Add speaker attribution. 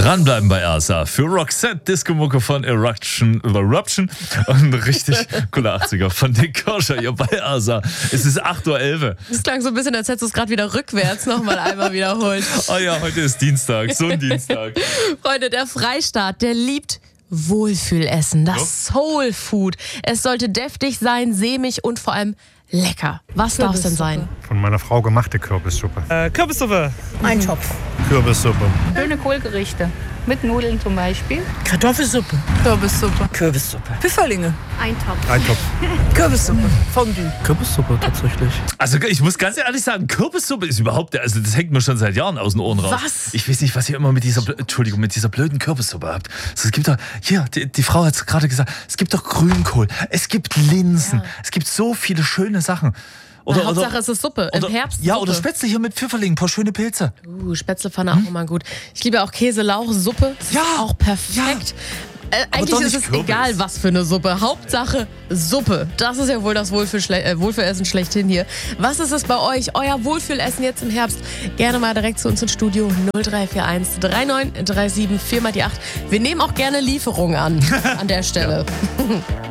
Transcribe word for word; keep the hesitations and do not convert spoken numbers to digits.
Speaker 1: Dranbleiben bei Ersa für Roxette, Disco-Mucke von Eruption, Eruption und richtig coole achtziger von Nick Koscher hier bei Ersa. Es ist acht Uhr elf.
Speaker 2: Das klang so ein bisschen, als hättest du es gerade wieder rückwärts nochmal einmal wiederholt.
Speaker 1: Oh ja, heute ist Dienstag, so ein Dienstag.
Speaker 2: Freunde, der Freistaat, der liebt Wohlfühlessen, das Soul Food. Es sollte deftig sein, sämig und vor allem lecker. Was darf es denn sein?
Speaker 3: Von meiner Frau gemachte Kürbissuppe.
Speaker 4: Äh, Kürbissuppe.
Speaker 5: Eintopf.
Speaker 3: Kürbissuppe.
Speaker 6: Schöne Kohlgerichte. Mit Nudeln zum Beispiel.
Speaker 5: Kartoffelsuppe.
Speaker 6: Kürbissuppe.
Speaker 5: Kürbissuppe. Pfifferlinge.
Speaker 6: Eintopf.
Speaker 3: Eintopf.
Speaker 5: Kürbissuppe. Fondue.
Speaker 4: Kürbissuppe tatsächlich.
Speaker 1: Also ich muss ganz ehrlich sagen, Kürbissuppe ist überhaupt, also das hängt mir schon seit Jahren aus den Ohren raus.
Speaker 2: Was?
Speaker 1: Ich weiß nicht, was ihr immer mit dieser, Entschuldigung, mit dieser blöden Kürbissuppe habt. Also es gibt doch, hier, die, die Frau hat es gerade gesagt, es gibt doch Grünkohl, es gibt Linsen,
Speaker 2: Ja.
Speaker 1: es gibt so viele schöne Sachen. Oder,
Speaker 2: Na, Hauptsache
Speaker 1: oder,
Speaker 2: es ist Suppe,
Speaker 1: oder,
Speaker 2: im Herbst
Speaker 1: Ja,
Speaker 2: Suppe.
Speaker 1: oder Spätzle hier mit Pfifferlingen, ein paar schöne Pilze.
Speaker 2: Uh, Spätzlepfanne auch immer gut. Ich liebe auch Käse-Lauch-Suppe. Das
Speaker 1: Ja,
Speaker 2: ist auch perfekt. Äh,
Speaker 1: doch
Speaker 2: eigentlich
Speaker 1: nicht
Speaker 2: ist es
Speaker 1: Kürbis.
Speaker 2: egal, was für eine Suppe. Hauptsache Suppe. Das ist ja wohl das Wohlfühl äh, Wohlfühlessen schlechthin hier. Was ist es bei euch? Euer Wohlfühlessen jetzt im Herbst? Gerne mal direkt zu uns ins Studio null drei vier eins drei neun drei sieben vier mal die acht. Wir nehmen auch gerne Lieferungen an, an der Stelle.